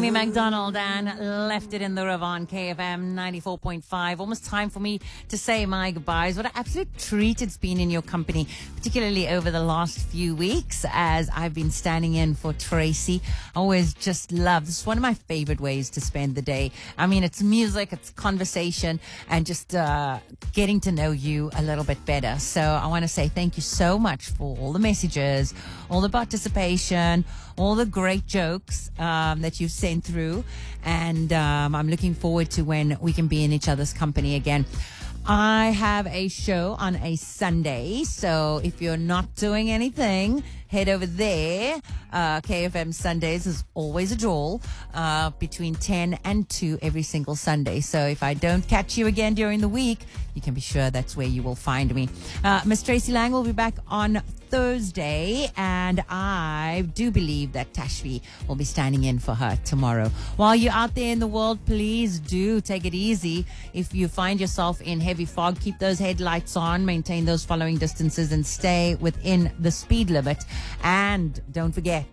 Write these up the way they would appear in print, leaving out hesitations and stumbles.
Amy McDonald and Left It in the River on KFM 94.5. Almost time for me to say my goodbyes. What an absolute treat it's been in your company, particularly over the last few weeks as I've been standing in for Tracy. I always just love, this is one of my favorite ways to spend the day. I mean, it's music, it's conversation, and just getting to know you a little bit better. So I want to say thank you so much for all the messages, all the participation, all the great jokes that you've sent through. And I'm looking forward to when we can be in each other's company again. I have a show on a Sunday, so if you're not doing anything, head over there. KFM Sundays is always a draw between 10 and 2 every single Sunday. So if I don't catch you again during the week, you can be sure that's where you will find me. Miss Tracy Lang will be back on Thursday, and I do believe that Tashvi will be standing in for her tomorrow. While you're out there in the world, please do take it easy. If you find yourself in heavy fog, keep those headlights on, maintain those following distances, and stay within the speed limit. And don't forget,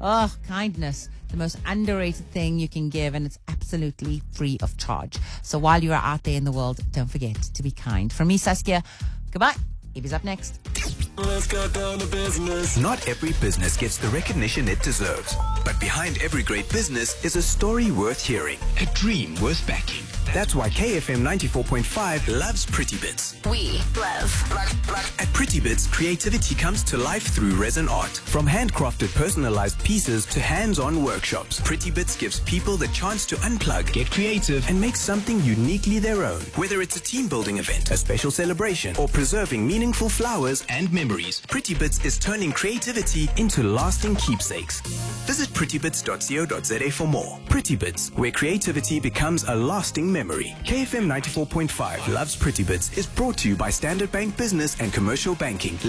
kindness, the most underrated thing you can give, and it's absolutely free of charge. So while you are out there in the world, don't forget to be kind. From me, Saskia, goodbye. Ibby's up next. Let's go down to business. Not every business gets the recognition it deserves. But behind every great business is a story worth hearing. A dream worth backing. That's why KFM 94.5 loves Pretty Bits. We love At Pretty Bits, creativity comes to life through resin art. From handcrafted personalized pieces to hands-on workshops, Pretty Bits gives people the chance to unplug, Get creative. and make something uniquely their own. Whether it's a team-building event, a special celebration, or preserving meaningful flowers, And memories. Pretty Bits is turning creativity into lasting keepsakes. Visit prettybits.co.za for more. Pretty Bits, where creativity becomes a lasting memory. KFM 94.5 Loves Pretty Bits is brought to you by Standard Bank Business and Commercial Banking.